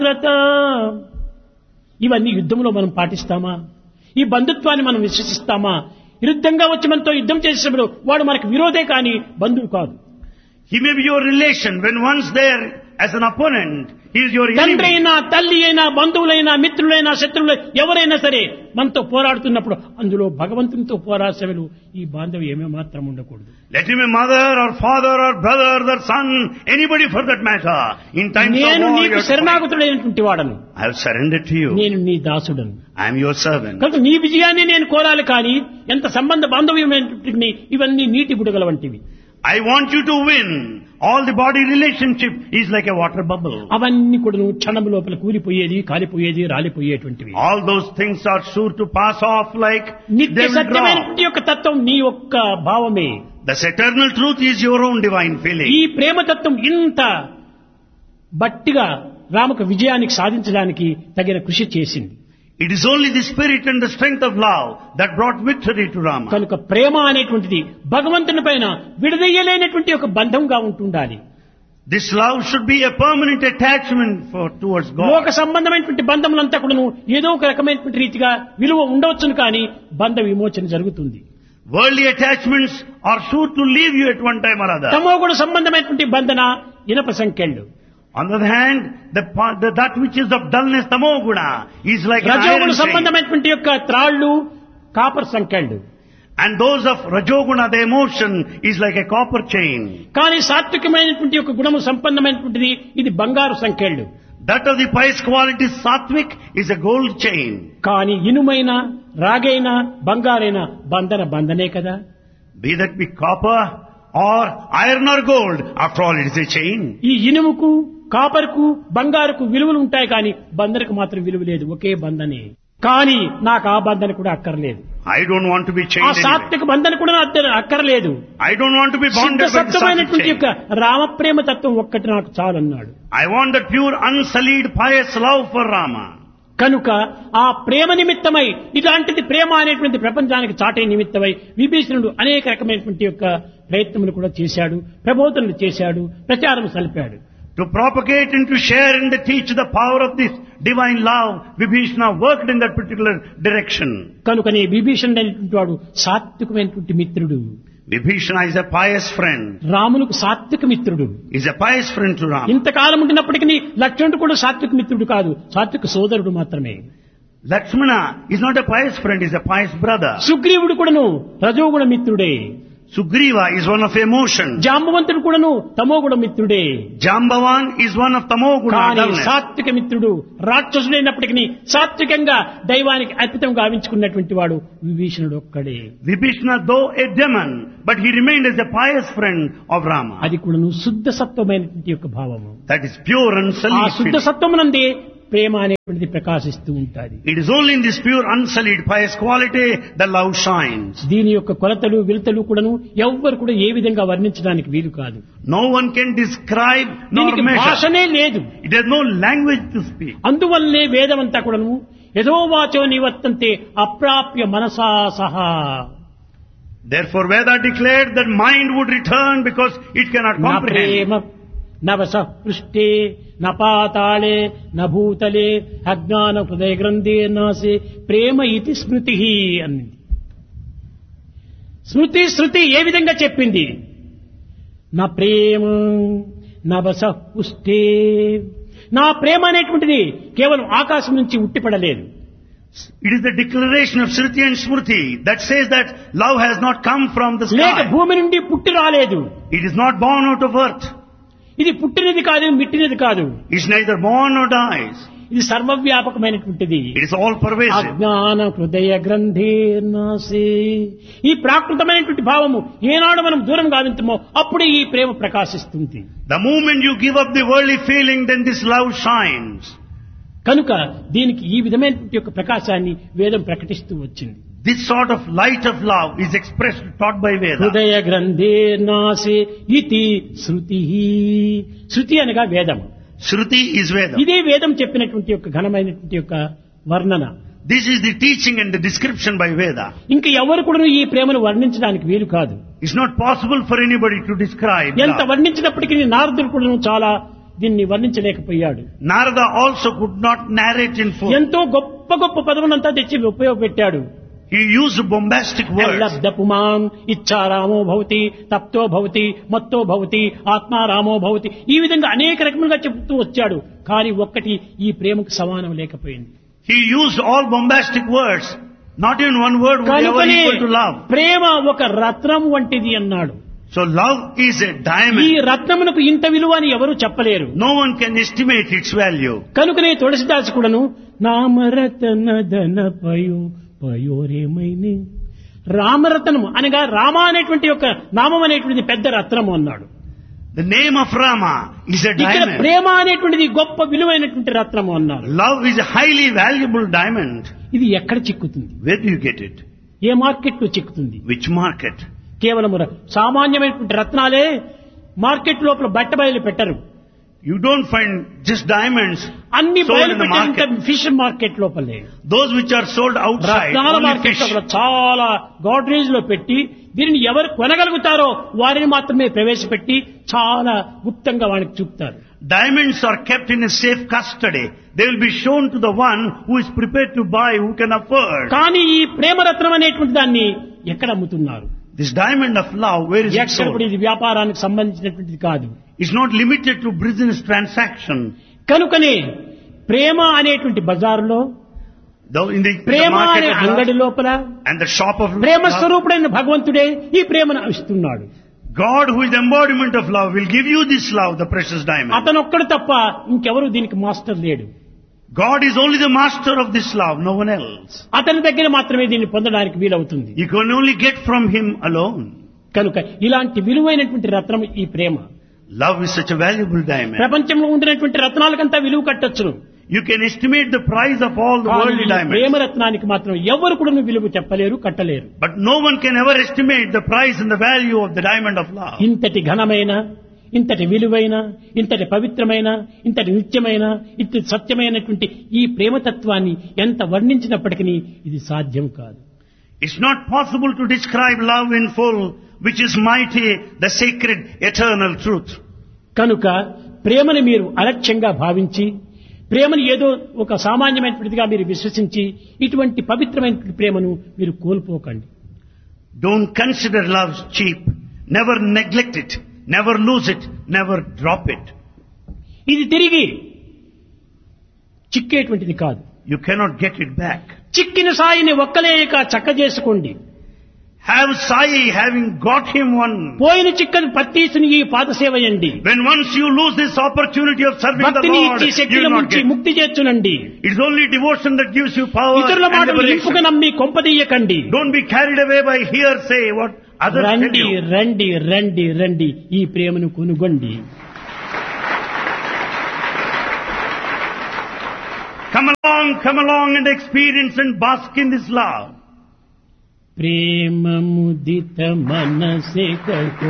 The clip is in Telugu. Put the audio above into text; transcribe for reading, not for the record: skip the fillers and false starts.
ఇవన్నీ యుద్ధంలో మనం పాటిస్తామా? ఈ బంధుత్వాన్ని మనం విశ్వసిస్తామా? విరుద్ధంగా వచ్చి మనతో యుద్ధం చేసేటప్పుడు వాడు మనకు విరోధే కానీ బంధువు కాదు. He may be your relation. When once there as an opponent, he is your తండ్రి enemy. అయినా, తల్లి అయినా, బంధువులైనా, మిత్రులైనా, శత్రువులు ఎవరైనా సరే మనతో పోరాడుతున్నప్పుడు అందులో భగవంతునితో పోరాసేవలు ఈ బాంధవ్యం ఏమాత్రం ఉండకూడదు. Let him be mother or father or brother or son, anybody for that matter. In times of నేను war, నీకు you have to fight. శరణాగతుడైనటువంటి వాడను, I have surrendered to you. నేను నీ దాసుడను. I am your servant. కనుక నీ విజయాన్ని నేను కోరాలి కానీ ఎంత సంబంధ బాంధవ్యమైనటువంటి ఇవన్నీ నీటి బుడగల వంటివి. I want you to win. All the body relationship is like a water bubble. అవన్నీ కూడా క్షణం లోపల కూలిపోయేది, కాలిపోయేది, రాలిపోయేటువంటివి. All those things are sure to pass off like నిత్య they will drop. సత్యమైనటువంటి యొక్క తత్వం నీ యొక్క భావమే. This eternal truth is your own divine feeling. ఈ ప్రేమతత్వం ఇంత బట్టిగా రామకు విజయానికి సాధించడానికి తగిన కృషి చేసింది. It is only the spirit and the strength of love that brought victory to Rama. కనుక ప్రేమ అనేటువంటిది భగవంతుని పైన విడదీయలేనటువంటి ఒక బంధంగా ఉంటుండాలి. This love should be a permanent attachment towards లోక God. సంబంధమైనటువంటి బంధములంతా కూడాను ఏదో ఒక రకమైనటువంటి రీతిగా విలువ ఉండవచ్చును కానీ బంధ విమోచన జరుగుతుంది. Worldly attachments are sure to leave you at one time or other. తమోగుణ సంబంధమైనటువంటి బంధన ఇనప సంఖ్యలు. On the other hand, that which is of dullness, tamoguna, is like an రజోగుణ iron chain. సంబంధమైనటువంటి యొక్క త్రాళ్ళు కాపర్ సంఖ్యలు. And those of rajoguna, the emotion, is like a copper chain. కానీ సాత్వికమైనటువంటి యొక్క గుణము సంపన్నమైనటువంటిది ఇది బంగారు సంఖ్యలు. That of the pious quality, sattvic, is a gold chain. కానీ ఇనుమైన, రాగైన, బంగారైన బంధనే కదా. Be that be copper or iron or gold, after all it is a chain. ఈ ఇనుముకు, కాపర్కు, బంగారుకు విలువలు ఉంటాయి కానీ బంధనకు మాత్రం విలువ లేదు. ఒకే బంధనే. కానీ నాకు ఆ బంధన కూడా అక్కర్లేదు. I don't want to be ఆ chained anyway. సాత్విక బంధన కూడా అక్కర్లేదు. I don't want to be శుద్ధ bonded by the sattvic సత్వమైనటువంటి chain. యొక్క రామప్రేమ తత్వం ఒక్కటి నాకు చాలన్నాడు. I want that pure, unsullied, pious love for Rama. కనుక ఆ ప్రేమ నిమిత్తమై ఇలాంటిది ప్రేమ అనేటువంటి ప్రపంచానికి చాటే నిమిత్తమై విభీషణుడు అనేక రకమైనటువంటి యొక్క ప్రయత్నములు కూడా చేశాడు, ప్రబోధనలు చేశాడు, ప్రచారం సలిపాడు. To propagate and to share and to teach the power of this divine love, Vibhishana worked in that particular direction. కనుకనే విభీషణుడు అనేటువంటి వాడు సాత్వికమైనటువంటి మిత్రుడు. Vibhishana is a pious friend. రాములకు సాత్విక మిత్రుడు. Is a pious friend to Rama. ఇంతకాలం ఉండినప్పటికీ లక్ష్మణుడు కూడా సాత్విక మిత్రుడు కాదు, సాత్విక సోదరుడు మాత్రమే. Lakshmana is not a pious friend, is a pious brother. సుగ్రీవుడు కూడాను రజోగుణ మిత్రుడే. Sugriva is one of emotion. జాంబవంతుడు కూడాను తమోగుణ మిత్రుడే. Jambavan is one of tamoguna. కానీ dullness. సాత్విక మిత్రుడు రాక్షసుడైనప్పటికీ సాత్వికంగా దైవానికి అర్పితం గావించుకున్నటువంటి వాడు విభీషణుడు ఒక్కడే. Vibhishana, though a demon, but he remained as a pious friend of Rama. అది కూడాను శుద్ధ సత్వమైనటువంటి యొక్క భావము. That is pure and ఆ sullied శుద్ధ feeling. సత్వమునందే ప్రేమ అనేటువంటిది ప్రకాశిస్తూ ఉంటుంది. It is only in this pure, unsullied, pious quality that love shines. దీని యొక్క కొలతలు విలుతలు కూడాను ఎవ్వరు కూడా ఏ విధంగా వర్ణించడానికి వీలు కాదు. No one can describe nor దీనికి measure. భాషనే లేదు. It has no language to speak. అందువల్లనే వేదమంతా కూడాను యథోవాచో నివర్తంతే అప్రాప్య మనసా సహా. Therefore Veda declared that mind would return because it cannot నా comprehend. ప్రేమ నవస పృష్ఠే న పాతాళే న భూతలే అజ్ఞాన హృదయ గ్రంథే నాసే ప్రేమ ఇతి స్మృతి అన్నది. శృతి ఏ విధంగా చెప్పింది? నా ప్రేమ నవస పుష్టే. నా ప్రేమ అనేటువంటిది కేవలం ఆకాశం నుంచి ఉట్టిపడలేదు. It is the declaration of Shruti and Smriti that says that love has not come from the లేక sky. భూమి నుండి పుట్టి రాలేదు. It is not born out of earth. ఇది పుట్టినది కాదు, మిట్టినది కాదు. It is neither born nor dies. ఇది సర్వవ్యాపకమైనటువంటిది. It is all pervasive. అజ్ఞాన హృదయ గ్రంథే నాసే. ఈ ప్రాకృతమైనటువంటి భావము ఏనాడు మనం దూరం గావించమో అప్పుడే ఈ ప్రేమ ప్రకాశిస్తుంది. The moment you give up the worldly feeling, then this love shines. కనుక దీనికి ఈ విధమైనటువంటి యొక్క ప్రకాశాన్ని వేదం ప్రకటిస్తూ వచ్చింది. This sort of light of love is expressed, taught by Veda. హృదయ గ్రంథే నాసే ఇతి శృతి. శృతి అనగా వేదం. Shruti is Veda. ఇదే వేదం చెప్పినటువంటి యొక్క ఘనమైనటువంటి యొక్క వర్ణన. This is the teaching and the description by Veda. ఇంకా ఎవరు కూడా ఈ ప్రేమను వర్ణించడానికి వీలు కాదు. It's not possible for anybody to describe ఎంత love. వర్ణించినప్పటికీ నారదుడు కూడా చాలా దీన్ని వర్ణించలేకపోయాడు. Narada also could not narrate in full. ఎంతో గొప్ప గొప్ప పదములంతా తెచ్చి ఉపయోగపెట్టాడు. He used bombastic words. లబ్ధపుమాన్ ఇచ్చారామో భవతి, తప్తో భవతి, మత్తో భవతి, ఆత్మారామో భవతి, ఈ విధంగా అనేక రకములుగా చెబుతూ వచ్చాడు. కానీ ఒక్కటి ఈ ప్రేమకు సమానం లేకపోయింది. He used all bombastic words. Not even one word would ever కనుకనే equal to love. ప్రేమ ఒక రత్నం వంటిది అన్నాడు. So love is a ఈ diamond. రత్నమునకు ఇంత విలువ అని ఎవరు చెప్పలేరు. No one can estimate its value. కనుకనే తులసిదాసు కూడాను నామరతన ధన పయోరేమైనే రామరత్నము అనగా రామ అనేటువంటి ఒక నామం అనేటువంటిది పెద్ద రత్నము అన్నాడు. The name of Rama is a ఇక్కడ diamond. ప్రేమ అనేటువంటిది గొప్ప విలువైనటువంటి రత్నము అన్నారు. Love is a highly valuable diamond. ఇది ఎక్కడ చిక్కుతుంది? Where do you get it? A market లో చిక్కుతుంది? Which market? కేవలం సామాన్యమైనటువంటి రత్నాలే మార్కెట్ లోపల బట్ట బయలు పెట్టరు. You don't find just diamonds అన్ని sold బయలు in the పెట్టే market. ఫిష్ మార్కెట్ లోపలే. Those which are sold outside, రత్నాల only మార్కెట్ fish. లోపల చాలా గాడ్రేజ్ లో పెట్టి దీనిని ఎవరు కొనగలుగుతారో వారిని మాత్రమే ప్రవేశపెట్టి చాలా గుప్తంగా వారికి చూపుతారు. Diamonds are kept in a safe custody. They will be shown to the one who is prepared to buy, who can afford. కానీ ఈ ప్రేమరత్నం అనేటువంటి దాన్ని ఎక్కడ అమ్ముతున్నారు? This diamond of love, where is it ఎక్కడ కూడా sold? ఇది వ్యాపారానికి సంబంధించినటువంటిది కాదు. It's not limited to business transaction. కనుకనే ప్రేమ అనేటువంటి బజారులో, Though in the Prema market అనే of love అంగడి లోపల and the shop of Prema love, స్వరూపుడైన భగవంతుడే ఈ ప్రేమను ఇస్తున్నాడు. God, who is the embodiment of love, will give you this love, the precious diamond. అతనొక్కడు తప్ప ఇంకెవరు దీనికి మాస్టర్ లేడు. God is only the master of this love, no one else. అతని దగ్గర మాత్రమే దీన్ని పొందడానికి వీలవుతుంది. You can only get from him alone. కనుక ఇలాంటి విలువైనటువంటి రత్నం ఈ ప్రేమ. Love is such a valuable diamond. ప్రపంచంలో ఉండినటువంటి రత్నాలకంతా విలువ కట్టొచ్చును. You can estimate the price of all the కానీ worldly ఈ diamonds. ప్రేమ రత్నానికి మాత్రం ఎవరు కూడా విలువ చెప్పలేరు, కట్టలేరు. But no one can ever estimate the price and the value of the diamond of love. ఇంతటి ఘనమైన, ఇంతటి విలువైన, ఇంతటి పవిత్రమైన, ఇంతటి నిత్యమైన, ఇంతటి సత్యమైనటువంటి ఈ ప్రేమతత్వాన్ని ఎంత వర్ణించినప్పటికీ ఇది సాధ్యం కాదు. It's not possible to describe love in full, which is mighty, the sacred, eternal truth. కనుక ప్రేమను మీరు అలక్ష్యంగా భావించి, ప్రేమను ఏదో ఒక సామాన్యమైనటువంటిదిగా మీరు విశ్వసించి ఇటువంటి పవిత్రమైనటువంటి ప్రేమను మీరు కోల్పోకండి. Don't consider love cheap. Never neglect it. Never lose it. Never drop it. ఇది తిరిగి చిక్కేటువంటిది కాదు. You cannot get it back. చిక్కిన సాయిని ఒక్కలేక చక్క చేసుకోండి. Have Sai, having got him one. పోయిన చిక్కని పత్తీసుని ఈ పాదసేవయండి. When once you lose this opportunity of serving the భక్తిని Lord, ఇచ్చి you శక్తిని will not ముంచి get. ముక్తి చేర్చునండి. It's only devotion that gives you power ఇతరుల and మాటలు liberation. ఇంపుగా నమ్మి కొంపదీయకండి. Don't be carried away by hearsay, what others tell రండి you. రండి రండి రండి ఈ ప్రేమను కొనుగొండి. Come along and experience and bask in this love. ప్రేమ ముదిత మనసే